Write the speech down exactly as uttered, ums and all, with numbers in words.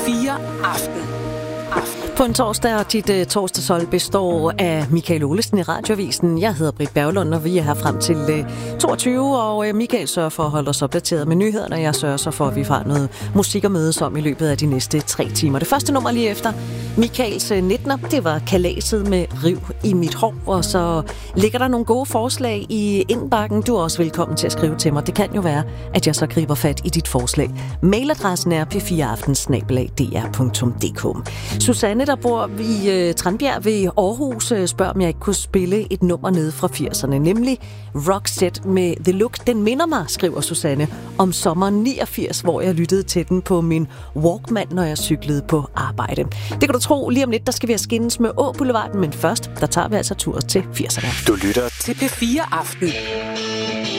fire Aften. På en torsdag, og dit uh, torsdagshold består af Michael Olesen i Radioavisen. Jeg hedder Britt Berglund, og vi er her frem til uh, toogtyve, og uh, Michael sørger for at holde os opdateret med nyhederne, og jeg sørger så for, at vi får noget musik at mødes om i løbet af de næste tre timer. Det første nummer lige efter Michaels uh, nittener, det var Kalaset med Riv i mit hår, og så ligger der nogle gode forslag i indbakken. Du er også velkommen til at skrive til mig. Det kan jo være, at jeg så griber fat i dit forslag. Mailadressen er p fire aften snabel-a d r punktum d k. Susanne, der bor i øh, Tranbjerg ved Aarhus, øh, spørger, om jeg ikke kunne spille et nummer nede fra firserne, nemlig Roxette med The Look. Den minder mig, skriver Susanne, om sommeren niogfirs, hvor jeg lyttede til den på min Walkman, når jeg cyklede på arbejde. Det kan du tro, lige om lidt, der skal vi have skændes med Å Boulevarden, men først, der tager vi altså tur til firserne. Du lytter til P fire Aften.